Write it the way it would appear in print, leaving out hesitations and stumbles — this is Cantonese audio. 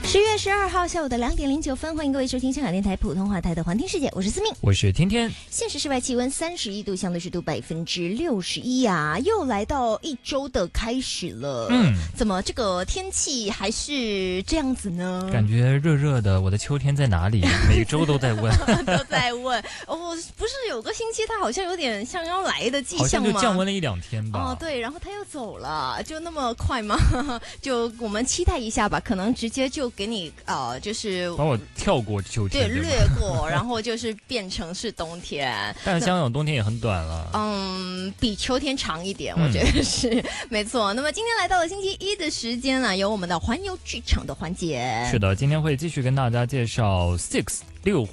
10月12号下午的2点09分，欢迎各位收听香港电台普通话台的环听世界，我是思密， 我是天天。 现时室外气温31度，相对湿度61%啊，又来到一周的开始了。怎么这个天气还是这样子呢？ 感觉热热的，我的秋天在哪里？每周都在问， 都在问。哦，不是有个星期它好像有点像要来的迹象吗？ 好像就降温了1-2天吧。 哦，对，然后它又走了，就那么快吗？就我们期待一下吧，可能直接就给你就是把我跳过秋天， 对，略过，然后就是变成是冬天。 但是香港冬天也很短了， 比秋天长一点，我觉得是没错。那么今天来到了星期一的时间了，有我们的环游剧场的环节。 是的，今天会继续跟大家介绍 Six 6